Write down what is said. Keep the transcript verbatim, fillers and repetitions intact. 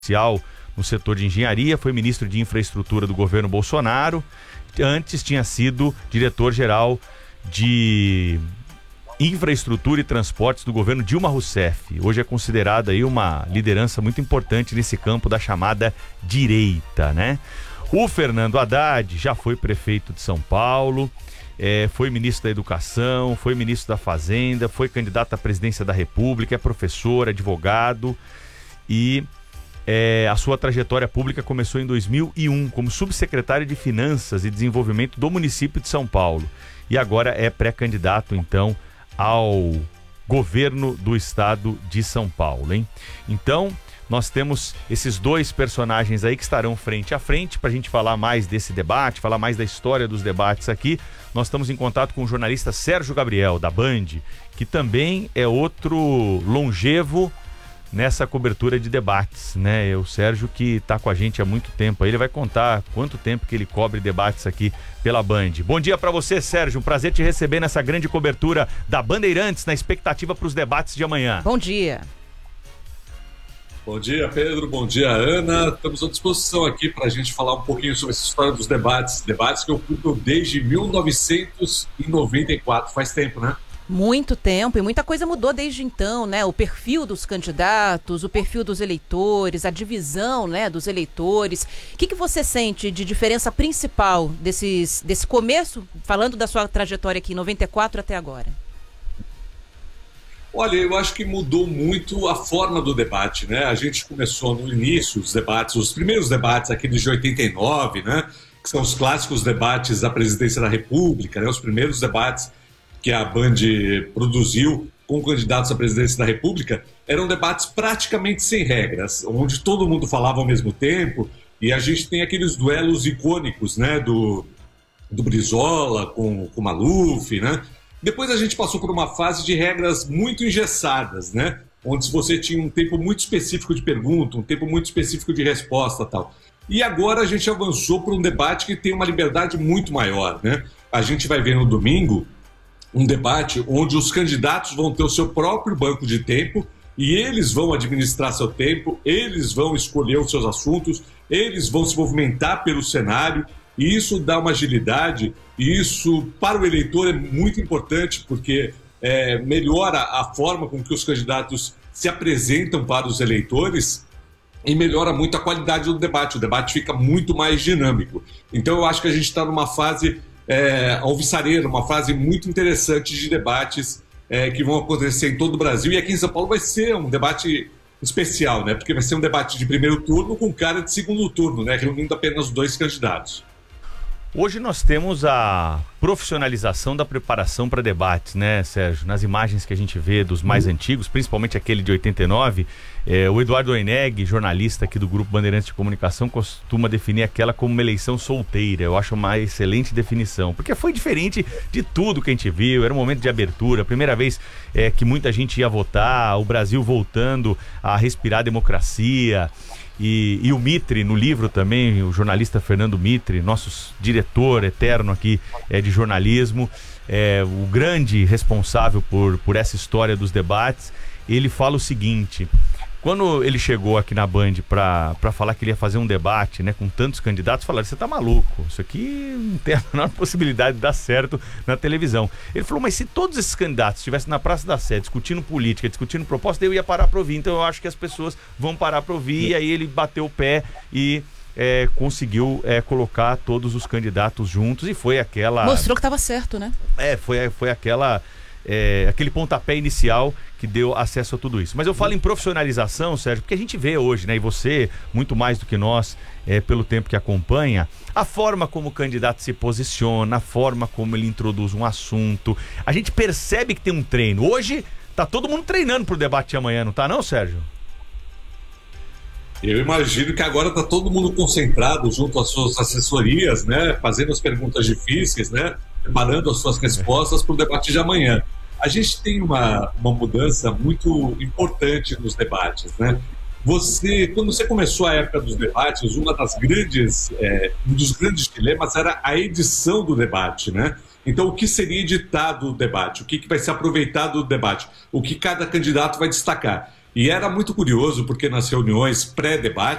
no setor de engenharia, foi ministro de infraestrutura do governo Bolsonaro, antes tinha sido diretor-geral de infraestrutura e transportes do governo Dilma Rousseff. Hoje é considerada aí uma liderança muito importante nesse campo da chamada direita, né? O Fernando Haddad já foi prefeito de São Paulo, é, foi ministro da Educação, foi ministro da Fazenda, foi candidato à presidência da República, é professor, advogado e é, a sua trajetória pública começou em dois mil e um como subsecretário de Finanças e Desenvolvimento do município de São Paulo e agora é pré-candidato então ao governo do estado de São Paulo, hein? Então, nós temos esses dois personagens aí que estarão frente a frente para a gente falar mais desse debate, falar mais da história dos debates aqui. Nós estamos em contato com o jornalista Sérgio Gabriel, da Band, que também é outro longevo nessa cobertura de debates, né? É o Sérgio que está com a gente há muito tempo. Ele vai contar quanto tempo que ele cobre debates aqui pela Band. Bom dia para você, Sérgio. Um prazer te receber nessa grande cobertura da Bandeirantes, na expectativa para os debates de amanhã. Bom dia. Bom dia, Pedro. Bom dia, Ana. Estamos à disposição aqui para a gente falar um pouquinho sobre essa história dos debates. Debates que eu cubro desde mil novecentos e noventa e quatro. Faz tempo, né? Muito tempo e muita coisa mudou desde então, né? O perfil dos candidatos, o perfil dos eleitores, a divisão, né, dos eleitores. O que, que você sente de diferença principal desses, desse começo, falando da sua trajetória aqui, em noventa e quatro até agora? Olha, eu acho que mudou muito a forma do debate, né? A gente começou no início os debates, os primeiros debates, aqueles de oitenta e nove, né? Que são os clássicos debates da presidência da República, né? Os primeiros debates que a Band produziu com candidatos à presidência da República, eram debates praticamente sem regras, onde todo mundo falava ao mesmo tempo, e a gente tem aqueles duelos icônicos, né, do, do Brizola com o Maluf, né? Depois a gente passou por uma fase de regras muito engessadas, né, onde você tinha um tempo muito específico de pergunta, um tempo muito específico de resposta e tal. E agora a gente avançou para um debate que tem uma liberdade muito maior, né? A gente vai ver no domingo um debate onde os candidatos vão ter o seu próprio banco de tempo e eles vão administrar seu tempo, eles vão escolher os seus assuntos, eles vão se movimentar pelo cenário e isso dá uma agilidade e isso para o eleitor é muito importante porque é, melhora a forma com que os candidatos se apresentam para os eleitores e melhora muito a qualidade do debate, o debate fica muito mais dinâmico. Então eu acho que a gente está numa fase É, alvissareira, uma fase muito interessante de debates é, que vão acontecer em todo o Brasil e aqui em São Paulo vai ser um debate especial, né? Porque vai ser um debate de primeiro turno com cara de segundo turno, né? Reunindo apenas dois candidatos. Hoje nós temos a profissionalização da preparação para debates, né, Sérgio? Nas imagens que a gente vê dos mais uhum. antigos, principalmente aquele de oitenta e nove, é, o Eduardo Oineg, jornalista aqui do Grupo Bandeirantes de Comunicação, costuma definir aquela como uma eleição solteira. Eu acho uma excelente definição, porque foi diferente de tudo que a gente viu, era um momento de abertura, a primeira vez é, que muita gente ia votar, o Brasil voltando a respirar democracia. E, e o Mitre, no livro também, o jornalista Fernando Mitre, nosso diretor eterno aqui é, de jornalismo, é, o grande responsável por, por essa história dos debates, ele fala o seguinte: quando ele chegou aqui na Band para falar que ele ia fazer um debate, né, com tantos candidatos, falaram: você tá maluco, isso aqui não tem a menor possibilidade de dar certo na televisão. Ele falou: mas se todos esses candidatos estivessem na Praça da Sé discutindo política, discutindo proposta, eu ia parar para ouvir. Então eu acho que as pessoas vão parar para ouvir. E aí ele bateu o pé e é, conseguiu é, colocar todos os candidatos juntos e foi aquela... Mostrou que estava certo, né? É, foi, foi aquela... É, aquele pontapé inicial que deu acesso a tudo isso. Mas eu falo em profissionalização, Sérgio, porque a gente vê hoje, né, e você, muito mais do que nós, é, pelo tempo que acompanha, a forma como o candidato se posiciona, a forma como ele introduz um assunto. A gente percebe que tem um treino. Hoje, tá todo mundo treinando pro debate de amanhã, não tá não, Sérgio? Eu imagino que agora tá todo mundo concentrado junto às suas assessorias, né, fazendo as perguntas difíceis, né, preparando as suas respostas para o debate de amanhã. A gente tem uma, uma mudança muito importante nos debates, né? Você, quando você começou a época dos debates, uma das grandes, é, um dos grandes dilemas era a edição do debate, né? Então, o que seria editado do debate? O que, que vai ser aproveitado do debate? O que cada candidato vai destacar? E era muito curioso, porque nas reuniões pré-debate,